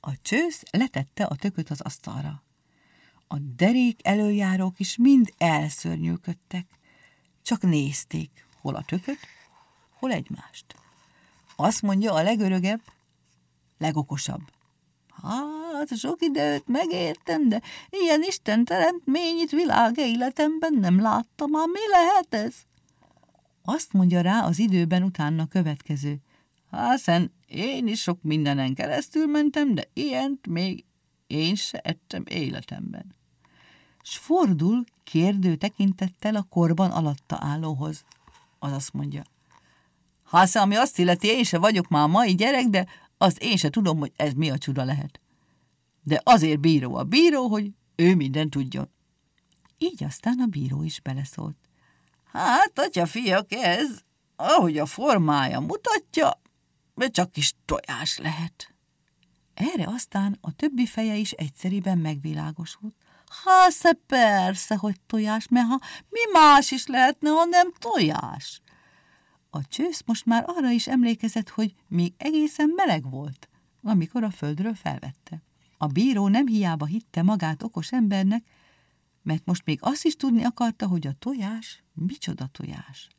A csősz letette a tököt az asztalra. A derék elöljárók is mind elszörnyűködtek. Csak nézték, hol a tököt, hol egymást. Azt mondja a legörögebb, legokosabb. Hát, sok időt megértem, de ilyen Isten teremtményit világ életemben nem láttam, mi lehet ez? Azt mondja rá az időben utána következő. Hiszen én is sok mindenen keresztül mentem, de ilyent még én se ettem életemben. S fordul kérdő tekintettel a korban alatta állóhoz. Az azt mondja. Ami azt illeti, én se vagyok már mai gyerek, de azt én se tudom, hogy ez mi a csuda lehet. De azért bíró a bíró, hogy ő mindent tudjon. Így aztán a bíró is beleszólt. Hát, atyafiak, ez, ahogy a formája mutatja, csak kis tojás lehet. Erre aztán a többi feje is egyszeriben megvilágosult. Persze, hogy tojás, mert mi más is lehetne, ha nem tojás. A csősz most már arra is emlékezett, hogy még egészen meleg volt, amikor a földről felvette. A bíró nem hiába hitte magát okos embernek, mert most még azt is tudni akarta, hogy a tojás micsoda tojás.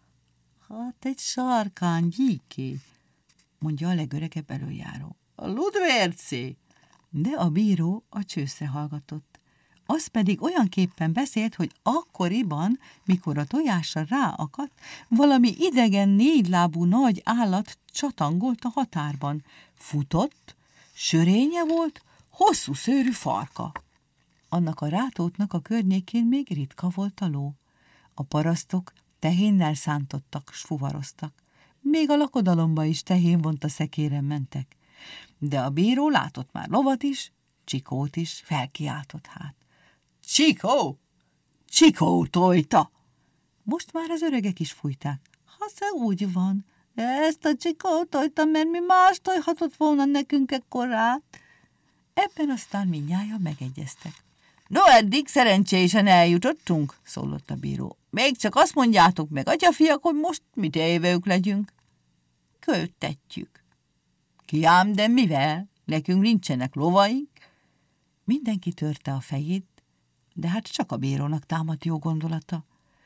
Egy sarkány gyíké, mondja a legöregebb elöljáró. A ludvércé! De a bíró a csőszre hallgatott. Az pedig olyanképpen beszélt, hogy akkoriban, mikor a tojásra ráakadt, valami idegen négylábú nagy állat csatangolt a határban. Futott, sörénye volt, hosszú szőrű farka. Annak a rátótnak a környékén még ritka volt a ló. A parasztok tehénnel szántottak, s fuvaroztak. Még a lakodalomba is tehén a szekéren mentek. De a bíró látott már lovat is, Csikót is, felkiáltott hát. Csikó! Csikó tojta! Most már az öregek is fújták. Úgy van, ezt a Csikó tojta, mert mi más tojhatott volna nekünk ekkorát. Ebben aztán mindnyájan megegyeztek. No, eddig szerencsésen eljutottunk, szólott a bíró. Még csak azt mondjátok meg, atyafiak, hogy most mit évők legyünk. Költetjük. Ki ám, de mivel? Nekünk nincsenek lovaink. Mindenki törte a fejét, de hát csak a bírónak támadt jó gondolata.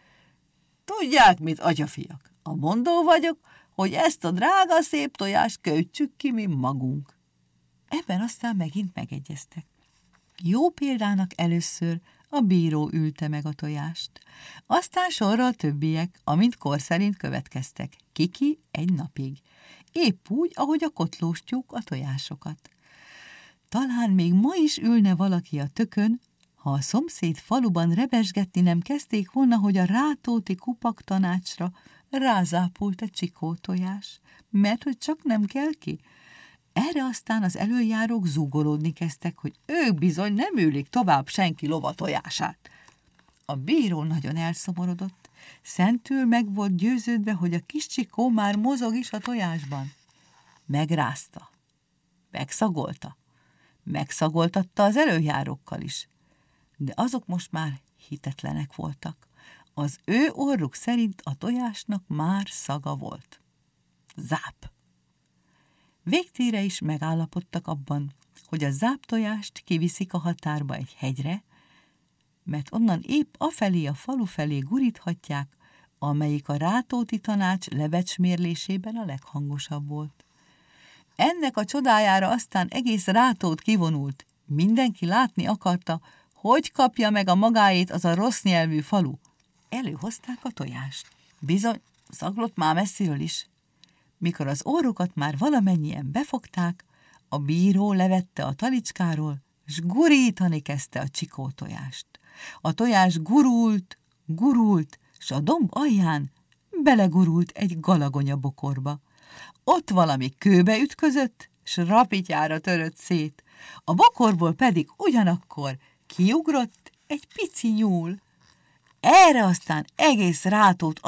Tudják mit, atyafiak? A mondó vagyok, hogy ezt a drága szép tojást költsük ki mi magunk. Ebben aztán megint megegyeztek. Jó példának először a bíró ülte meg a tojást. Aztán sorra a többiek, amint kor szerint következtek. Kiki egy napig. Épp úgy, ahogy a kotlós tyúk a tojásokat. Talán még ma is ülne valaki a tökön, ha a szomszéd faluban rebesgetni nem kezdték volna, hogy a rátóti kupak tanácsra rázápult a Csikó tojás, mert hogy csak nem kell ki. Erre aztán az elöljárók zúgolódni kezdtek, hogy ők bizony nem ülik tovább senki lova tojását. A bíró nagyon elszomorodott, szentül meg volt győződve, hogy a kis Csikó már mozog is a tojásban. Megrázta, megszagolta, megszagoltatta az elöljárókkal is, de azok most már hitetlenek voltak. Az ő orruk szerint a tojásnak már szaga volt. Záp! Végtére is megállapodtak abban, hogy a záptojást kiviszik a határba egy hegyre, mert onnan épp afelé a falu felé guríthatják, amelyik a rátóti tanács lebecsmérlésében a leghangosabb volt. Ennek a csodájára aztán egész Rátót kivonult. Mindenki látni akarta, hogy kapja meg a magáét az a rossz nyelvű falu. Előhozták a tojást. Bizony, szaglott már messziről is. Mikor az orrukat már valamennyien befogták, a bíró levette a talicskáról, s gurítani kezdte a Csikó tojást. A tojás gurult, gurult, s a domb alján belegurult egy galagonya bokorba. Ott valami kőbe ütközött, s rapityára törött szét. A bokorból pedig ugyanakkor kiugrott egy pici nyúl. Erre aztán egész Rátót